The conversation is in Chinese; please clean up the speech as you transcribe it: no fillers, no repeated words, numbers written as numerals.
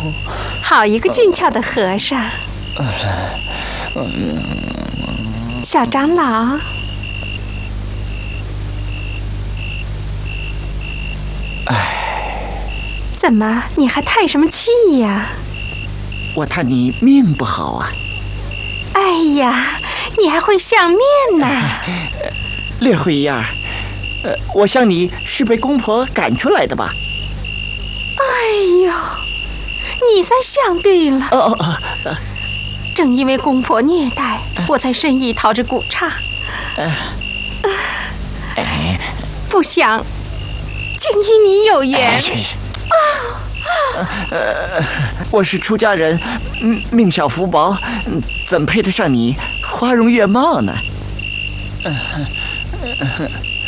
好一个俊俏的和尚。小长老，怎么你还叹什么气呀？ 我叹你命不好啊。 哎呀，你还会相面呢？ 略会一二。我想你是被公婆赶出来的吧？ 哎呦，你算相对了。正因为公婆虐待，我才深意讨这古刹。不想竟与你有缘。 我是出家人，命小福薄，怎配得上你花容月貌呢？